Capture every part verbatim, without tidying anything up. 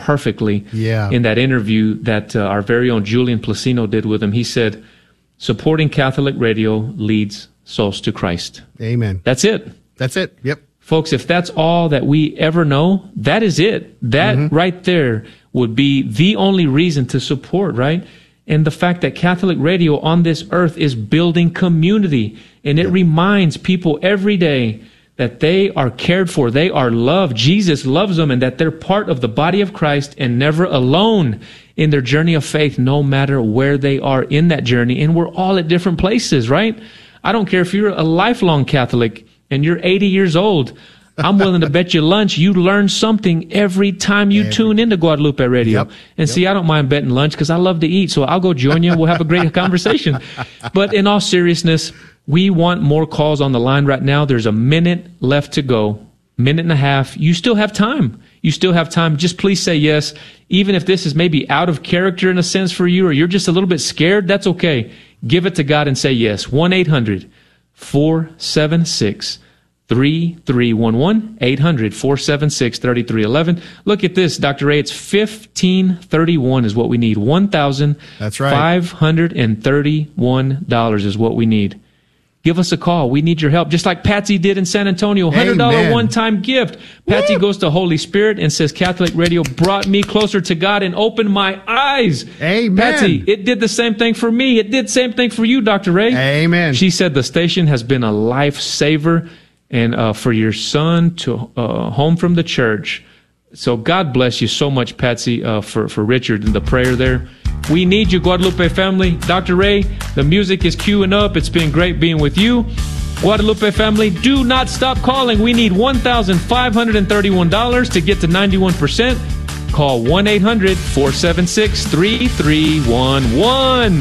perfectly yeah. in that interview that uh, our very own Julian Placino did with him. He said, supporting Catholic radio leads souls to Christ. Amen. That's it. That's it. Yep. Folks, if that's all that we ever know, that is it. That mm-hmm. right there would be the only reason to support, right? And the fact that Catholic radio on this earth is building community, and it yep. reminds people every day that they are cared for, they are loved, Jesus loves them, and that they're part of the body of Christ and never alone in their journey of faith, no matter where they are in that journey. And we're all at different places, right? I don't care if you're a lifelong Catholic and you're eighty years old. I'm willing to bet you lunch you learn something every time you every. tune into Guadalupe Radio. Yep. And yep. see, I don't mind betting lunch because I love to eat, so I'll go join you. We'll have a great conversation. But in all seriousness, we want more calls on the line right now. There's a minute left to go, minute and a half. You still have time. You still have time. Just please say yes. Even if this is maybe out of character in a sense for you, or you're just a little bit scared, that's okay. Give it to God and say yes. one eight hundred four seven six three three one one, eight hundred four seven six three three one one. Look at this, Doctor Ray. It's fifteen thirty-one is what we need. one thousand five hundred thirty-one dollars is what we need. Give us a call. We need your help. Just like Patsy did in San Antonio. one hundred dollars Amen. one-time gift. Patsy Woo! Goes to Holy Spirit and says, Catholic Radio brought me closer to God and opened my eyes. Amen. Patsy, it did the same thing for me. It did the same thing for you, Doctor Ray. Amen. She said the station has been a lifesaver and uh, for your son to uh, home from the church. So God bless you so much, Patsy, uh, for, for Richard and the prayer there. We need you, Guadalupe family. Doctor Ray, the music is queuing up. It's been great being with you. Guadalupe family, do not stop calling. We need one thousand five hundred thirty-one dollars to get to ninety-one percent. Call one eight hundred four seven six three three one one.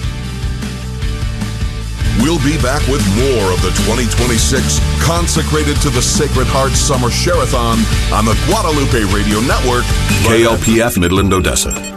We'll be back with more of the twenty twenty-six Consecrated to the Sacred Heart Summer Share-a-thon on the Guadalupe Radio Network. K L P F Midland, Odessa.